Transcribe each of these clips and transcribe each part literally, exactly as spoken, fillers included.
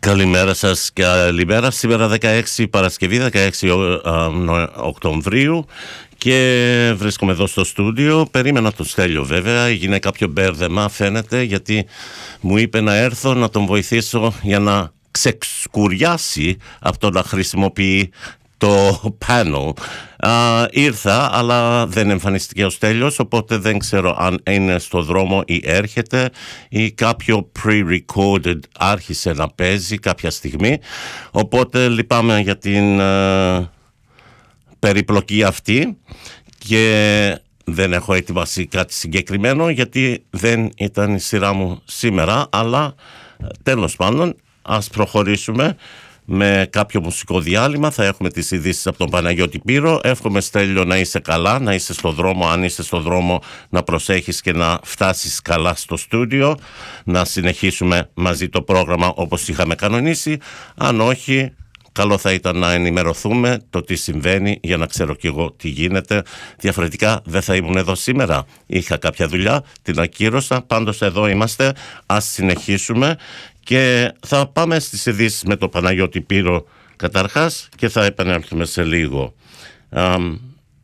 Καλημέρα σας και καλημέρα. Σήμερα δεκαέξι Παρασκευή, δεκαέξι Οκτωβρίου και βρίσκομαι εδώ στο στούντιο. Περίμενα τον Στέλιο βέβαια, έγινε κάποιο μπέρδεμα φαίνεται, γιατί μου είπε να έρθω να τον βοηθήσω για να ξεκουριάσει από το να χρησιμοποιεί το panel. Uh, ήρθα, αλλά δεν εμφανίστηκε ο Στέλιος, οπότε δεν ξέρω αν είναι στο δρόμο ή έρχεται ή κάποιο pre-recorded άρχισε να παίζει κάποια στιγμή, οπότε λυπάμαι για την uh, περιπλοκή αυτή και δεν έχω ετοιμάσει κάτι συγκεκριμένο γιατί δεν ήταν η σειρά μου σήμερα, αλλά τέλος πάντων ας προχωρήσουμε με κάποιο μουσικό διάλειμμα. Θα έχουμε τις ειδήσεις από τον Παναγιώτη Πύρο. Εύχομαι, Στέλιο, να είσαι καλά, να είσαι στο δρόμο. Αν είσαι στο δρόμο, να προσέχεις και να φτάσεις καλά στο στούντιο, να συνεχίσουμε μαζί το πρόγραμμα όπως είχαμε κανονίσει. Αν όχι, καλό θα ήταν να ενημερωθούμε το τι συμβαίνει για να ξέρω κι εγώ τι γίνεται. Διαφορετικά δεν θα ήμουν εδώ σήμερα. Είχα κάποια δουλειά, την ακύρωσα. Πάντως εδώ είμαστε. Ας συνεχίσουμε. Και θα πάμε στις ειδήσεις με τον Παναγιώτη Πύρο καταρχάς και θα επανέλθουμε σε λίγο. Um...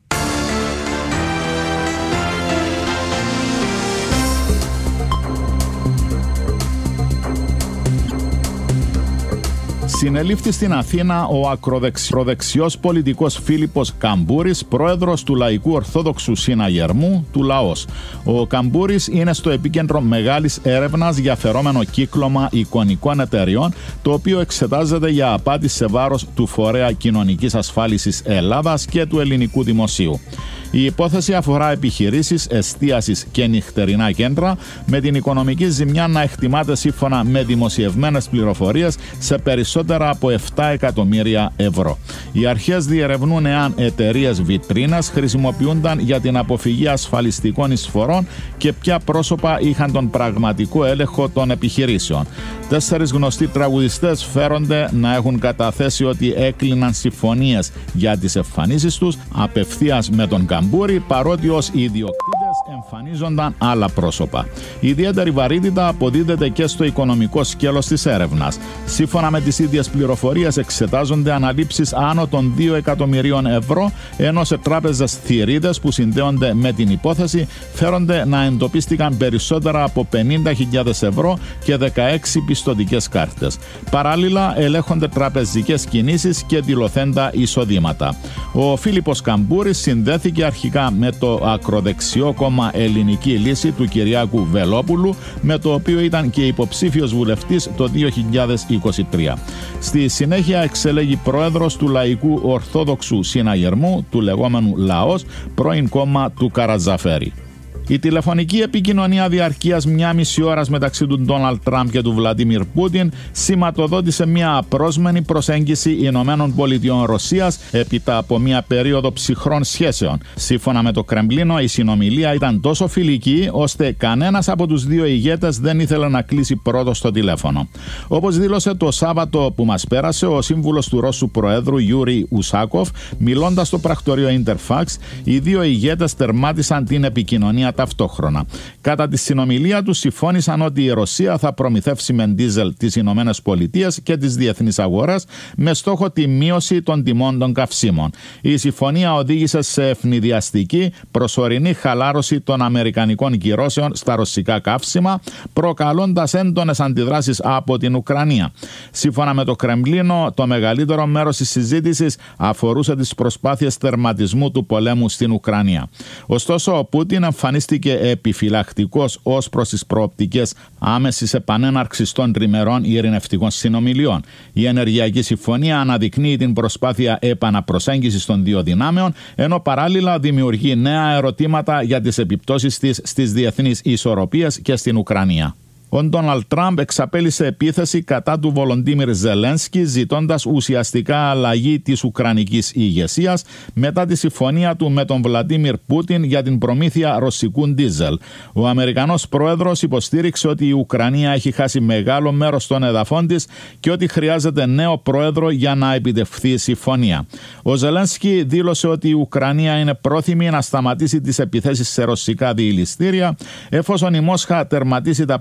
Συνελήφθη στην Αθήνα ο ακροδεξιός πολιτικός Φίλιππος Καμπούρης, πρόεδρος του Λαϊκού Ορθόδοξου Συναγερμού του Λαός. Ο Καμπούρης είναι στο επίκεντρο μεγάλης έρευνας για φερόμενο κύκλωμα εικονικών εταιριών, το οποίο εξετάζεται για απάτη σε βάρος του Φορέα Κοινωνικής Ασφάλισης Ελλάδας και του Ελληνικού Δημοσίου. Η υπόθεση αφορά επιχειρήσεις εστίασης και νυχτερινά κέντρα, με την οικονομική ζημιά να εκτιμάται σύμφωνα με δημοσιευμένες πληροφορίες σε περισσότερα από επτά εκατομμύρια ευρώ. Οι αρχές διερευνούν εάν εταιρείες βιτρίνας χρησιμοποιούνταν για την αποφυγή ασφαλιστικών εισφορών και ποια πρόσωπα είχαν τον πραγματικό έλεγχο των επιχειρήσεων. Τέσσερις γνωστοί τραγουδιστές φέρονται να έχουν καταθέσει ότι έκλειναν συμφωνίες για τις εμφανίσεις τους απευθείας με τον Καμπούρη, παρότι ως ιδιοκτήτες εμφανίζονταν άλλα πρόσωπα. Η ιδιαίτερη βαρύτητα αποδίδεται και στο οικονομικό σκέλος της έρευνας. Σύμφωνα με τις ίδιες πληροφορίες, εξετάζονται αναλήψεις άνω των δύο εκατομμυρίων ευρώ, ενώ σε τράπεζες θηρίδες που συνδέονται με την υπόθεση φέρονται να εντοπίστηκαν περισσότερα από πενήντα χιλιάδες ευρώ και δεκαέξι πιστωτικές κάρτες. Παράλληλα, ελέγχονται τραπεζικές κινήσεις και δηλωθέντα εισοδήματα. Ο Φίλιππος Καμπούρης συνδέθηκε αρχικά με το ακροδεξιό κόμμα Ελληνική Λύση του Κυριάκου Βελόπουλου, με το οποίο ήταν και υποψήφιος βουλευτής το δύο χιλιάδες είκοσι τρία. Στη συνέχεια εξελέγει πρόεδρος του Λαϊκού Ορθόδοξου Συναγερμού, του λεγόμενου Λαός, πρώην κόμμα του Καρατζαφέρη. Η τηλεφωνική επικοινωνία διαρκείας μια μισή ώρας μεταξύ του Ντόναλντ Τραμπ και του Βλαντίμιρ Πούτιν σηματοδότησε μια απρόσμενη προσέγγιση Ηνωμένων Πολιτειών Ρωσίας έπειτα από μια περίοδο ψυχρών σχέσεων. Σύμφωνα με το Κρεμλίνο, η συνομιλία ήταν τόσο φιλική ώστε κανένας από τους δύο ηγέτες δεν ήθελε να κλείσει πρώτο στο τηλέφωνο. Όπως δήλωσε το Σάββατο που μας πέρασε ο σύμβουλος του Ρώσου Προέδρου Γιούρι Ουσάκοφ, μιλώντας στο πρακτορείο Interfax, οι δύο ηγέτες τερμάτισαν την επικοινωνία ταυτόχρονα. Κατά τη συνομιλία τους συμφώνησαν ότι η Ρωσία θα προμηθεύσει με ντίζελ τις Ηνωμένες Πολιτείες και τις διεθνείς αγορές με στόχο τη μείωση των τιμών των καυσίμων. Η συμφωνία οδήγησε σε ευνηδιαστική προσωρινή χαλάρωση των αμερικανικών κυρώσεων στα ρωσικά καύσιμα, προκαλώντας έντονες αντιδράσεις από την Ουκρανία. Σύμφωνα με το Κρεμλίνο, το μεγαλύτερο μέρος της συζήτησης αφορούσε τις προσπάθειες τερματισμού του πολέμου στην Ουκρανία. Ωστόσο, ο Πούτιν εμφανίστηκε επιφυλακτικός ως προς τις προοπτικές άμεσης επανέναρξης των τριμερών ειρηνευτικών συνομιλιών. Η ενεργειακή συμφωνία αναδεικνύει την προσπάθεια επαναπροσέγγισης των δύο δυνάμεων, ενώ παράλληλα δημιουργεί νέα ερωτήματα για τις επιπτώσεις της στις διεθνείς ισορροπίες και στην Ουκρανία. Ο Ντόναλντ Τραμπ εξαπέλυσε επίθεση κατά του Βολοντίμιρ Ζελένσκι, ζητώντας ουσιαστικά αλλαγή της ουκρανικής ηγεσίας μετά τη συμφωνία του με τον Βλαντίμιρ Πούτιν για την προμήθεια ρωσικού ντίζελ. Ο Αμερικανός πρόεδρος υποστήριξε ότι η Ουκρανία έχει χάσει μεγάλο μέρος των εδαφών της και ότι χρειάζεται νέο πρόεδρο για να επιτευχθεί η συμφωνία. Ο Ζελένσκι δήλωσε ότι η Ουκρανία είναι πρόθυμη να σταματήσει τις επιθέσεις σε ρωσικά διειλιστήρια, εφόσον η Μόσχα τερματίσει τα πλήγματα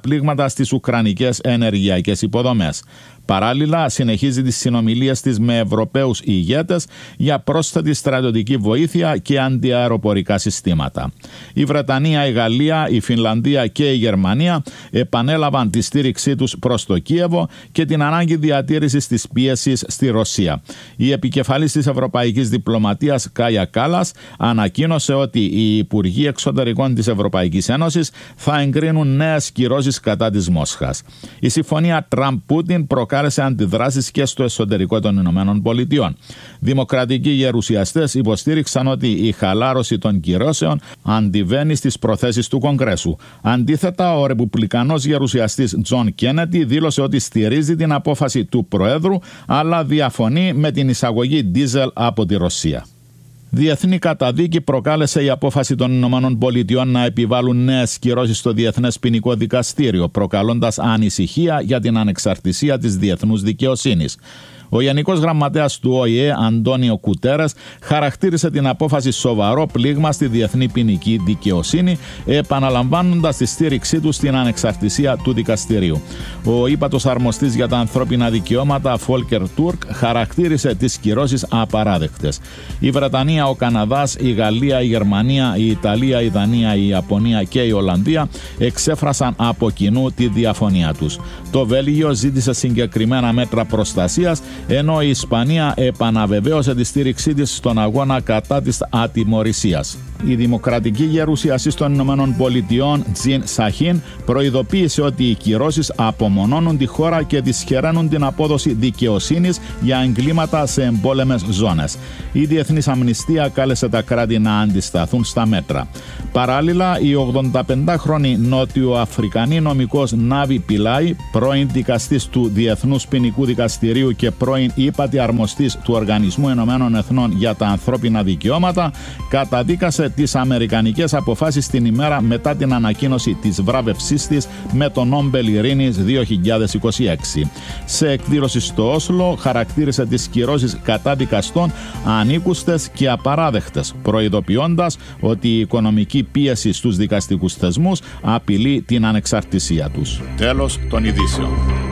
επενδύοντας στις ουκρανικές ενεργειακές υποδομές. Παράλληλα, συνεχίζει τις συνομιλίες της με Ευρωπαίους ηγέτες για πρόσθετη στρατιωτική βοήθεια και αντιαεροπορικά συστήματα. Η Βρετανία, η Γαλλία, η Φινλανδία και η Γερμανία επανέλαβαν τη στήριξή τους προς το Κίεβο και την ανάγκη διατήρησης της πίεσης στη Ρωσία. Η επικεφαλής της Ευρωπαϊκής Διπλωματίας, Κάγια Κάλλας, ανακοίνωσε ότι οι Υπουργοί Εξωτερικών της Ευρωπαϊκής Ένωσης θα εγκρίνουν νέες κυρώσεις κατά της Μόσχας. Η συμφωνία Τραμπ-Πούτιν προκάλεσε αντιδράσεις και στο εσωτερικό των Ηνωμένων Πολιτειών. Δημοκρατικοί γερουσιαστές υποστήριξαν ότι η χαλάρωση των κυρώσεων αντιβαίνει στις προθέσεις του Κογκρέσου. Αντίθετα, ο ρεπουμπλικανός γερουσιαστής Τζον Κένετι δήλωσε ότι στηρίζει την απόφαση του Προέδρου, αλλά διαφωνεί με την εισαγωγή ντίζελ από τη Ρωσία. Διεθνή καταδίκη προκάλεσε η απόφαση των Ηνωμένων Πολιτειών να επιβάλλουν νέες κυρώσεις στο Διεθνές Ποινικό Δικαστήριο, προκαλώντας ανησυχία για την ανεξαρτησία της διεθνούς δικαιοσύνης. Ο Γενικός Γραμματέας του Ο Η Ε, Αντώνιο Κουτέρες, χαρακτήρισε την απόφαση σοβαρό πλήγμα στη διεθνή ποινική δικαιοσύνη, επαναλαμβάνοντας τη στήριξή του στην ανεξαρτησία του δικαστηρίου. Ο ύπατος αρμοστής για τα ανθρώπινα δικαιώματα, Φόλκερ Τούρκ, χαρακτήρισε τις κυρώσεις απαράδεκτες. Η Βρετανία, ο Καναδάς, η Γαλλία, η Γερμανία, η Ιταλία, η Δανία, η Ιαπωνία και η Ολλανδία εξέφρασαν από κοινού τη διαφωνία τους. Το Βέλγιο ζήτησε συγκεκριμένα μέτρα προστασίας, ενώ η Ισπανία επαναβεβαίωσε τη στήριξή της στον αγώνα κατά της ατιμωρησίας. Η δημοκρατική γερουσιαστής των Ηνωμένων Πολιτειών, Τζιν Σαχίν, προειδοποίησε ότι οι κυρώσεις απομονώνουν τη χώρα και δυσχεραίνουν την απόδοση δικαιοσύνης για εγκλήματα σε εμπόλεμες ζώνες. Η Διεθνής Αμνηστία κάλεσε τα κράτη να αντισταθούν στα μέτρα. Παράλληλα, η ογδονταπεντάχρονη νότιο-αφρικανή νομικός Νάβη Πιλάι, πρώην δικαστής του Διεθνούς Ποινικού Δικαστηρίου και πρώην ύπατη αρμοστής του Οργανισμού Ενωμένων Εθνών για τα Ανθρώπινα Δικαιώματα, καταδίκασε τις αμερικανικές αποφάσεις την ημέρα μετά την ανακοίνωση της βράβευσής της με το Νόμπελ Ειρήνης δύο χιλιάδες είκοσι έξι. Σε εκδήλωση στο Όσλο χαρακτήρισε τις κυρώσεις κατά δικαστών ανήκουστες και απαράδεκτες, προειδοποιώντας ότι η οικονομική πίεση στους δικαστικούς θεσμούς απειλεί την ανεξαρτησία τους. Τέλος των ειδήσεων.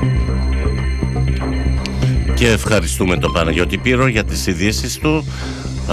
Και ευχαριστούμε τον Παναγιώτη Πύρο για τις ειδήσεις του. Α,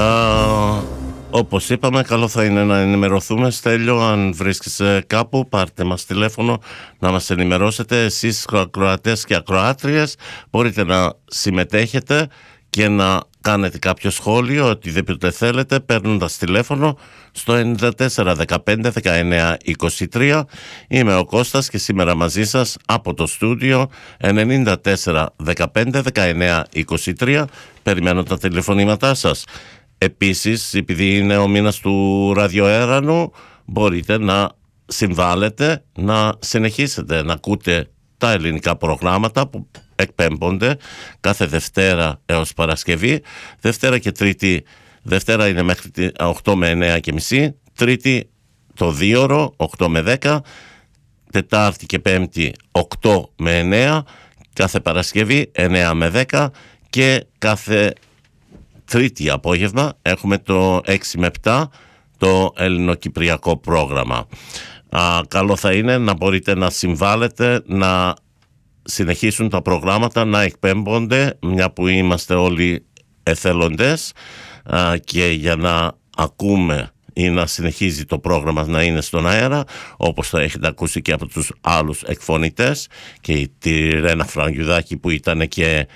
όπως είπαμε, καλό θα είναι να ενημερωθούμε. Στέλιο, αν βρίσκεσαι κάπου, πάρτε μας τηλέφωνο να μας ενημερώσετε. Εσείς ακροατές και ακροάτριες μπορείτε να συμμετέχετε και να κάνετε κάποιο σχόλιο, οτιδήποτε θέλετε, παίρνοντας τηλέφωνο στο εννιά τέσσερα δεκαπέντε δεκαεννιά είκοσι τρία. Είμαι ο Κώστας και σήμερα μαζί σας από το στούντιο εννιά τέσσερα δεκαπέντε δεκαεννιά είκοσι τρία. Περιμένω τα τηλεφωνήματά σας. Επίσης, επειδή είναι ο μήνας του ραδιοέρανου, μπορείτε να συμβάλλετε, να συνεχίσετε να ακούτε τα ελληνικά προγράμματα που εκπέμπονται κάθε Δευτέρα έως Παρασκευή. Δευτέρα και Τρίτη, Δευτέρα είναι μέχρι οκτώ με εννιά και μισή, Τρίτη το δίωρο οκτώ με δέκα, Τετάρτη και Πέμπτη οκτώ με εννιά, κάθε Παρασκευή εννιά με δέκα και κάθε Τρίτη απόγευμα έχουμε το έξι με επτά το ελληνοκυπριακό πρόγραμμα. Α, καλό θα είναι να μπορείτε να συμβάλλετε, να συνεχίσουν τα προγράμματα να εκπέμπονται, μια που είμαστε όλοι εθελοντές, α, και για να ακούμε ή να συνεχίζει το πρόγραμμα να είναι στον αέρα, όπως θα έχετε ακούσει και από τους άλλους εκφωνητές και τη Ρένα Φραγκιουδάκη που ήταν και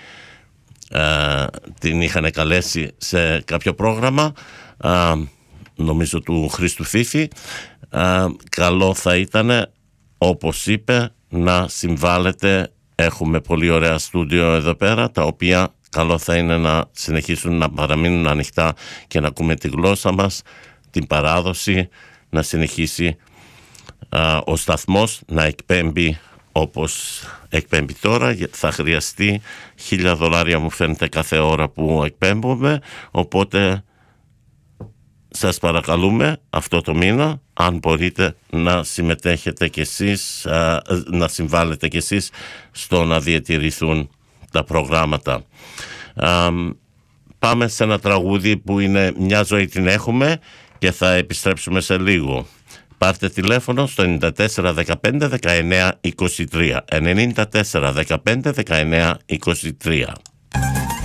α, την είχαν καλέσει σε κάποιο πρόγραμμα, α, νομίζω του Χρήστου Φίφη. Α, καλό θα ήταν, όπως είπε, να συμβάλλετε. Έχουμε πολύ ωραία στούντιο εδώ πέρα, τα οποία καλό θα είναι να συνεχίσουν να παραμείνουν ανοιχτά και να ακούμε τη γλώσσα μας, την παράδοση, να συνεχίσει α, ο σταθμός να εκπέμπει όπως εκπέμπει τώρα. Θα χρειαστεί χίλια δολάρια, μου φαίνεται, κάθε ώρα που εκπέμπουμε, οπότε σας παρακαλούμε αυτό το μήνα, αν μπορείτε, να συμμετέχετε κι εσείς, να συμβάλλετε κι εσείς στο να διατηρηθούν τα προγράμματα. Πάμε σε ένα τραγούδι που είναι «Μια ζωή την έχουμε» και θα επιστρέψουμε σε λίγο. Πάρτε τηλέφωνο στο εννιά τέσσερα δεκαπέντε δεκαεννέα είκοσι τρία. εννιά τέσσερα δεκαπέντε δεκαεννέα είκοσι τρία.